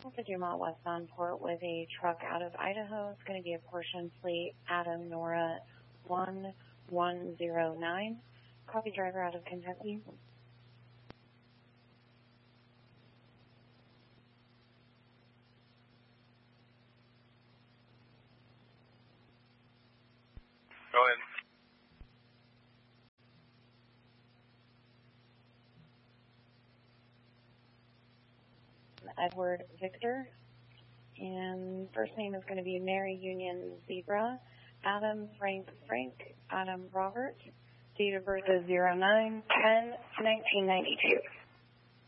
Alpha Dumont westbound port with a truck out of Idaho. It's going to be a portion plate Adam Nora 1109. Copy, driver out of Kentucky. Go ahead. Edward Victor, and first name is going to be Mary Union Zebra. Adam Frank Adam Robert. Date of birth is 09/10/1992.